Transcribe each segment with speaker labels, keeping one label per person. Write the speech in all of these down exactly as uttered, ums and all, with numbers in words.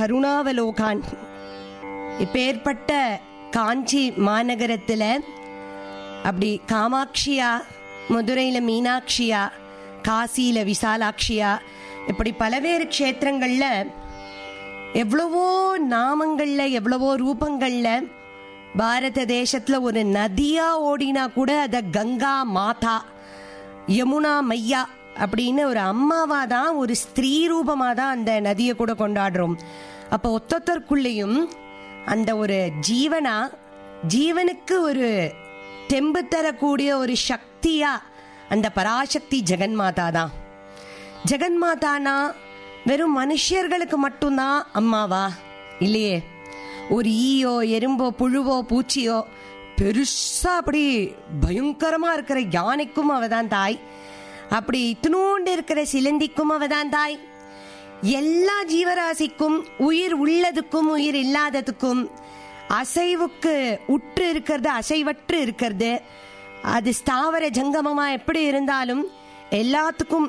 Speaker 1: கருணாவலோகான். இப்பேற்பட்ட காஞ்சி மாநகரத்தில் அப்படி காமாட்சியா, மதுரையில் மீனாட்சியா, காசியில் விசாலாட்சியா, இப்படி பல்வேறு க்ஷேத்திரங்களில் எவ்வளவோ நாமங்களில் எவ்வளவோ ரூபங்களில் பாரத தேசத்தில் ஒரு நதியா ஓடினா கூட அதை கங்கா மாதா, யமுனா மையா அப்படின்னு ஒரு அம்மாவா தான், ஒரு ஸ்திரீ ரூபமாக தான் அந்த நதியை கூட கொண்டாடுறோம். அப்போ ஒத்தொத்தருக்குள்ளேயும் அந்த ஒரு ஜீவனா, ஜீவனுக்கு ஒரு தெம்பு தரக்கூடிய ஒரு சக்தியா அந்த பராசக்தி ஜெகன்மாதா தான். ஜெகன்மாதானா வெறும் மனுஷர்களுக்கு மட்டும்தான் அம்மாவா? இல்லையே. ஒரு ஈயோ எறும்போ புழுவோ பூச்சியோ பெருசா அப்படி பயங்கரமா இருக்கிற யானைக்கும் அவதான் தாய், அப்படி இத்தினூண்டு இருக்கிற சிலந்திக்கும் அவதான் தாய். எல்லா ஜீவராசிக்கும், உயிர் உள்ளதுக்கும் உயிர் இல்லாததுக்கும், அசைவுக்கு உற்று இருக்கிறது அசைவற்று இருக்கிறது, அது ஸ்தாவர ஜங்கமமா எப்படி இருந்தாலும் எல்லாத்துக்கும்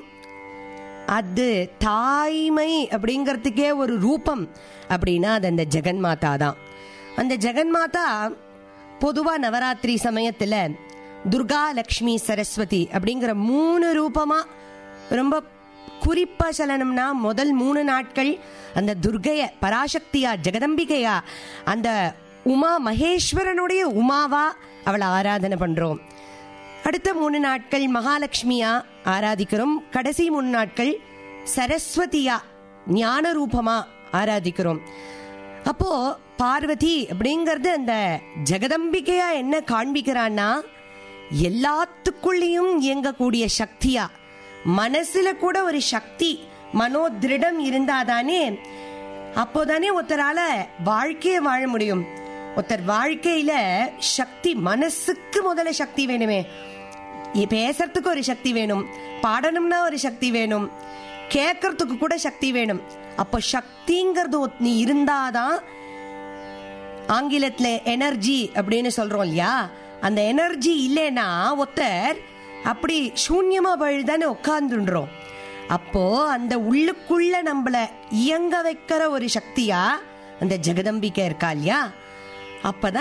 Speaker 1: அது தாய்மை அப்படிங்கிறதுக்கே ஒரு ரூபம் அப்படின்னா அது அந்த ஜெகன்மாதா தான். அந்த ஜெகன்மாதா பொதுவாக நவராத்திரி சமயத்தில் துர்கா, லக்ஷ்மி, சரஸ்வதி அப்படிங்கிற மூணு ரூபமா ரொம்ப குறிப்பா சொல்லணும்னா முதல் மூணு நாட்கள் அந்த துர்கைய பராசக்தியா ஜெகதம்பிகையா அந்த உமா மகேஸ்வரனுடைய உமாவா அவளை ஆராதனை பண்றோம். அடுத்த மூணு நாட்கள் மகாலட்சுமியா ஆராதிக்கிறோம். கடைசி மூணு நாட்கள் சரஸ்வதியா ஞான ரூபமா ஆராதிக்கிறோம். அப்போ பார்வதி அப்படிங்கிறது அந்த ஜெகதம்பிகையா என்ன காண்பிக்கிறான்னா, எல்லாத்துக்குள்ளேயும் இயங்கக்கூடிய சக்தியா, மனசுல கூட ஒரு சக்தி மனோதிருடம் இருந்தாதானே அப்போதானே ஒருத்தரால வாழ்க்கையை வாழ முடியும். ஒருத்தர் வாழ்க்கையில சக்தி, மனசுக்கு முதல்ல சக்தி வேணுமே, பேசுறதுக்கு ஒரு சக்தி வேணும், பாடணும்னா ஒரு சக்தி வேணும், கேட்கறதுக்கு கூட சக்தி வேணும். அப்போ சக்திங்கிறது நீ இருந்தாதான், ஆங்கிலத்துல எனர்ஜி அப்படின்னு சொல்றோம் இல்லையா, அந்த எனர்ஜி இல்லைன்னா ஒருத்தர் அப்படி சூன்யமா பழுதானே உட்கார்ந்துன்றோம். அப்போ அந்த உள்ளுக்குள்ள நம்மள இயங்க வைக்கிற ஒரு சக்தியா அந்த ஜெகதம்பிகை இருக்கா இல்லையா, அப்பதான்